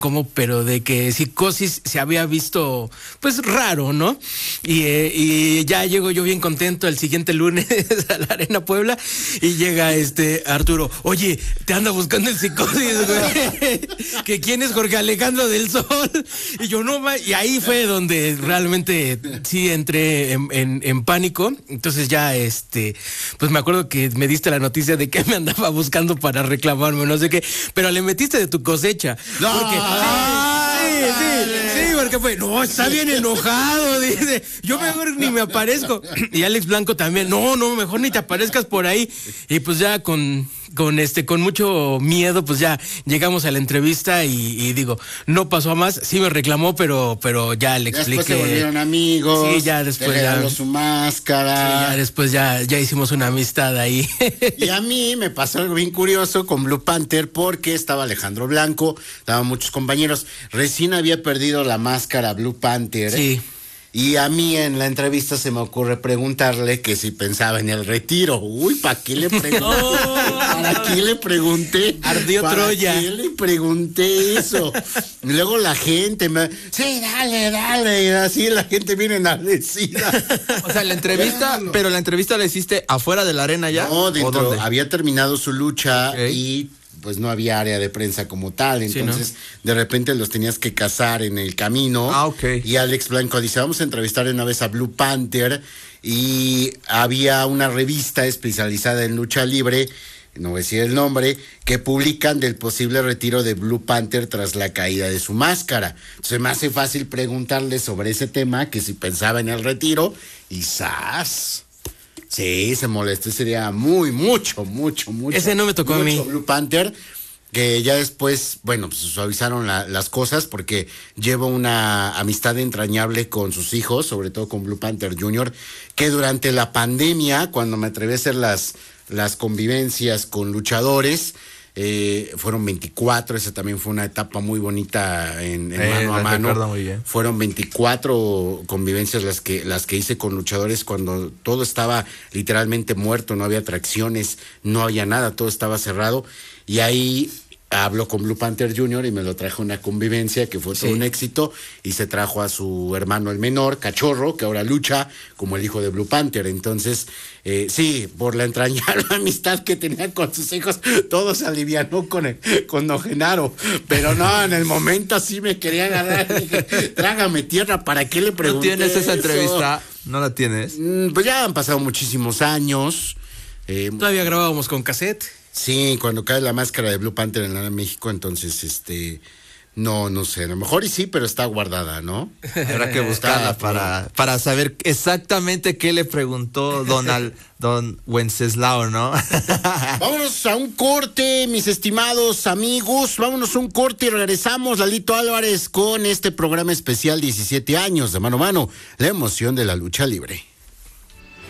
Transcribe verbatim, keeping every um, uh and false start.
como, pero de que Psicosis se había visto, pues, raro, ¿no? Y, eh, y ya llego yo bien contento el siguiente lunes a la Arena Puebla y llega este Arturo, oye, te anda buscando el Psicosis, güey, que quién es Jorge Alejandro del Sol, y yo no, y ahí fue donde realmente sí entré en, en, en pánico. Entonces ya, este, pues me acuerdo que me diste la noticia de que me andaba buscando para reclamarme, no sé qué, pero le metiste de tu cosecha, no. Porque Sí, sí, sí, porque fue, no, está bien enojado, dice, yo mejor ni me aparezco. Y Alex Blanco también, no, no, mejor ni te aparezcas por ahí. Y pues ya con, con este, con mucho miedo, pues ya llegamos a la entrevista y, y digo, no pasó a más, sí me reclamó, pero, pero ya le expliqué. Después se volvieron amigos. Sí, ya después te regaló ya, su máscara. Sí, ya después ya, ya hicimos una amistad ahí. Y a mí me pasó algo bien curioso con Blue Panther porque estaba Alejandro Blanco, estaban muchos compañeros. Recién había perdido la máscara Blue Panther. Sí. Y a mí en la entrevista se me ocurre preguntarle que si pensaba en el retiro. Uy, ¿para qué le pregunté? Oh. ¿Para qué le pregunté? Ardió ¿Para Troya. ¿Para qué le pregunté eso? Y luego la gente me... Sí, dale, dale. Y así la gente viene enardecida. O sea, la entrevista, claro. Pero la entrevista la hiciste afuera de la arena ya. No, dentro. Había terminado su lucha, okay. Y... pues no había área de prensa como tal, entonces sí, ¿no? De repente los tenías que cazar en el camino. Ah, ok. Y Alex Blanco dice, vamos a entrevistar una vez a Blue Panther, y había una revista especializada en lucha libre, no voy a decir el nombre, que publican del posible retiro de Blue Panther tras la caída de su máscara. Entonces me hace fácil preguntarle sobre ese tema, que si pensaba en el retiro, y ¡zas! Sí, se molestó, sería muy, mucho, mucho, mucho. Ese no me tocó mucho a mí. Blue Panther, que ya después, bueno, pues suavizaron la, las cosas porque llevo una amistad entrañable con sus hijos, sobre todo con Blue Panther junior, que durante la pandemia, cuando me atreví a hacer las, las convivencias con luchadores, Eh, fueron veinticuatro, esa también fue una etapa muy bonita en, en eh, mano a mano. Muy bien. Fueron veinticuatro convivencias las que las que hice con luchadores cuando todo estaba literalmente muerto, no había atracciones, no había nada, todo estaba cerrado, y ahí hablo con Blue Panther junior y me lo trajo a una convivencia que fue todo sí. un éxito, y se trajo a su hermano el menor, Cachorro, que ahora lucha como el hijo de Blue Panther. Entonces, eh, sí, por la entrañable amistad que tenía con sus hijos, todo se alivianó con, el, con Don Genaro, pero no, en el momento sí me quería agarrar, dije, trágame tierra, ¿para qué le pregunté? ¿No tienes esa eso? entrevista? ¿No la tienes? Mm, pues ya han pasado muchísimos años. Eh, Todavía grabábamos con cassette. Sí, cuando cae la máscara de Blue Panther en la México, entonces, este, no, no sé, a lo mejor y sí, pero está guardada, ¿no? Habrá que buscarla para, para saber exactamente qué le preguntó don, Al, don Wenceslao, ¿no? Vámonos a un corte, mis estimados amigos, vámonos a un corte y regresamos, Lalito Álvarez, con este programa especial diecisiete años de Mano a Mano, la emoción de la lucha libre.